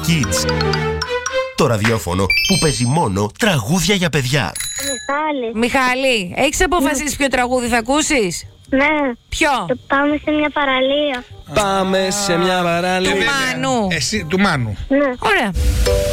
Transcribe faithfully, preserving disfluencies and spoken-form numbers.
Kids. Το ραδιόφωνο που παίζει μόνο τραγούδια για παιδιά. Μιχάλη. Μιχάλη, έχεις αποφασίσει ποιο τραγούδι θα ακούσεις? Ναι. Ποιο? Το πάμε σε μια παραλία. Πάμε σε μια παραλία. Του Μάνου. Εσύ, του Μάνου. Ναι. Ωραία.